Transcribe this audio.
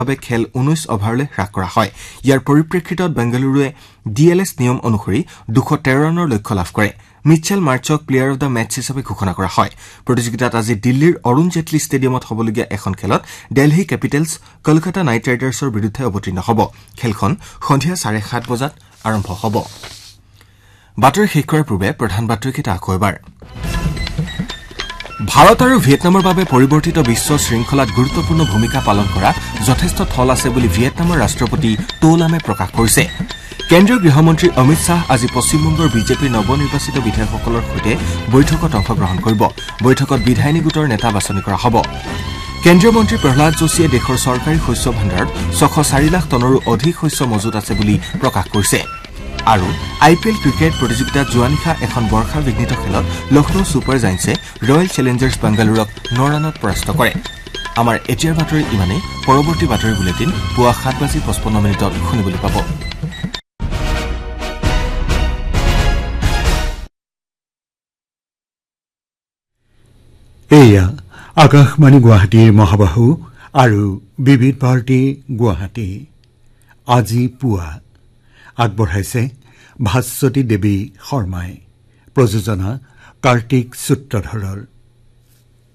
খেল 19 অভাৰলৈ হ্ৰাস কৰা হয়। ইয়াৰ পৰিপ্ৰেক্ষিতত বেংগালুৰুৱে DLS নিয়ম অনুসৰি 213 ৰানৰ লক্ষ্য লাভ কৰে। Mitchell মাৰ্চক player of the match হিচাপে ঘোষণা কৰা হয়। প্ৰতিযোগিতাত আজি দিল্লীৰ অৰুণ জেটলী ষ্টেডিয়ামত হ'বলগীয়া এখন খেলত দিল্লী কেপিটেলছ কলকাতা নাইট ৰাইডাৰ্ছৰ বিৰুদ্ধে অৱতীৰ্ণ হ'ব। খেলখন সন্ধিয়া 7:30 বজাত আৰম্ভ হ'ব। বাতৰি শেষ কৰাৰ পূৰ্বে প্ৰধান বাতৰিকেইটা আকৌ এবাৰ। ভাৰত আৰু ভিয়েটনামৰ বাবে পৰিৱৰ্তিত বিশ্ব শৃংখলাত গুৰুত্বপূৰ্ণ ভূমিকা পালন কৰা যথেষ্ট থল আছে বুলি ভিয়েটনামৰ ৰাষ্ট্ৰপতি টো লামে প্ৰকাশ কৰিছে। কেন্দ্ৰীয় গৃহমন্ত্ৰী অমিত শ্বাহ আজি পশ্চিমবংগৰ বিজেপিৰ নৱনিৰ্বাচিত বিধায়কসকলৰ সৈতে বৈঠকত অংশগ্ৰহণ কৰিব। বৈঠকত বিধায়িনী গোটৰ নেতা বাছনি কৰা হ'ব। কেন্দ্ৰীয় মন্ত্ৰী প্ৰহ্লাদ যোশীয়ে দেশৰ চৰকাৰী শস্য ভাণ্ডাৰত 604 লাখ টনৰো অধিক শস্য মজুত আছে বুলি প্ৰকাশ কৰিছে। আৰু IPL ক্ৰিকেট প্ৰতিযোগিতাত যোৱা নিশা এখন বৰ্ষা বিঘ্নিত খেলত লক্ষ্ণৌ ছুপাৰ জায়েন্টছে ৰয়েল চেলেঞ্জাৰ্ছ বেংগালুৰুক 9 ৰানত পৰাস্ত কৰে। আমাৰ এতিয়াৰ বাতৰি ইমানেই। পৰৱৰ্তী বাতৰি বুলেটিন পুৱা 7:55 শুনিবলৈ পাব। এয়া আকাশবাণী গুৱাহাটীৰ মহাবাহু আৰু বিবিধ ভাৰতী গুৱাহাটী। আজি পুৱা আগবঢ়াইছে ভাস্বতী দেৱী শৰ্মাই। প্ৰযোজনা কাৰ্তিক সূত্ৰধৰৰ।